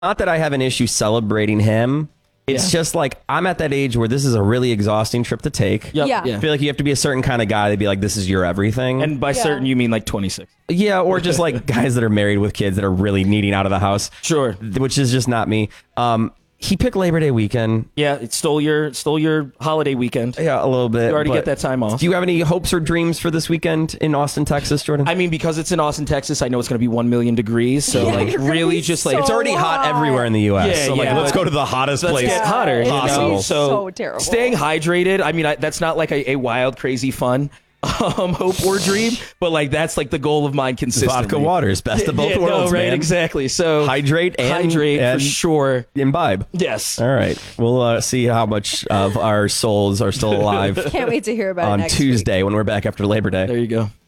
Not that I have an issue celebrating him. It's just like I'm at that age where this is a really exhausting trip to take. Yep. Yeah. I feel like you have to be a certain kind of guy to be like, this is your everything. And by certain, you mean like 26. Yeah, or just like guys that are married with kids that are really needing out of the house. Sure. Which is just not me. He picked Labor Day weekend. Yeah, it stole your holiday weekend. Yeah, a little bit. You already but get that time off. Do you have any hopes or dreams for this weekend in Austin, Texas, Jordan? I mean, because it's in Austin, Texas, I know it's going to be 1 million degrees. So, Yeah, like, you're gonna really be just so like, it's already hot everywhere in the U.S. Yeah, so like, yeah. let's go to the hottest let's place. get hotter. It's You know? possible. so terrible. Staying hydrated. I mean, that's not like a wild, crazy fun hope or dream, but like that's like the goal of mine consistently. Vodka waters, best of both Yeah, worlds, right? man. Exactly. So Hydrate for sure. Imbibe. Yes. All right. We'll see how much of our souls are still alive Can't wait to hear about it on next Tuesday when we're back after Labor Day. There you go.